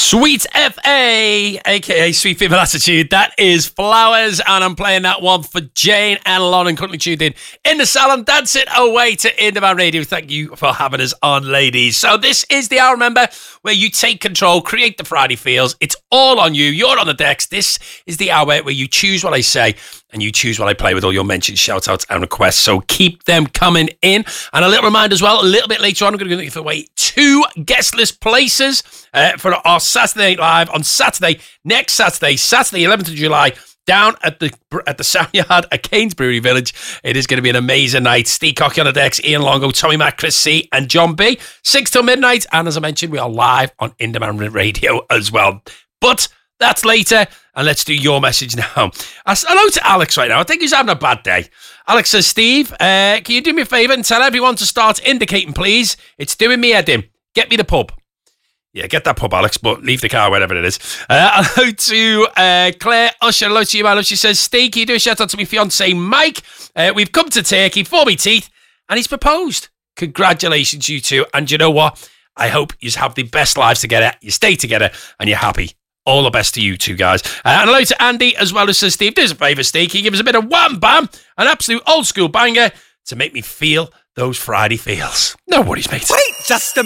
Sweet FA, aka Sweet Female Attitude. That is Flowers, and I'm playing that one for Jane and Lauren, currently tuned in the salon, dancing away to Indie Radio. Thank you for having us on, ladies. So this is the hour, remember, where you take control, create the Friday feels. It's all on you. You're on the decks. This is the hour where you choose what I say and you choose what I play with all your mentions, shout outs and requests. So keep them coming in. And a little reminder as well, a little bit later on, I'm going to give away 2 guest list places for our Saturday Night Live on Saturday, next Saturday, 11th of July, down at the Soundyard at Cainsbury Village. It is going to be an amazing night. Steve Cocky on the decks, Ian Longo, Tommy Mac, Chris C, and John B. 6 till midnight. And as I mentioned, we are live on Indie Radio as well. But that's later, and let's do your message now. Hello to Alex right now. I think he's having a bad day. Alex says, Steve, can you do me a favour and tell everyone to start indicating, please? It's doing me head in. Get me the pub. Yeah, get that pub, Alex, but leave the car, wherever it is. Hello to Claire Usher. Hello to you, man. She says, Steve, can you do a shout out to my fiancé, Mike? We've come to Turkey for me teeth, and he's proposed. Congratulations, you two. And you know what? I hope you have the best lives together. You stay together, and you're happy. All the best to you two guys. And hello to Andy as well, who says, Steve, do us a favour, Steve. Can you give us a bit of wham bam, an absolute old school banger to make me feel those Friday feels? No worries, mate. Wait just a minute.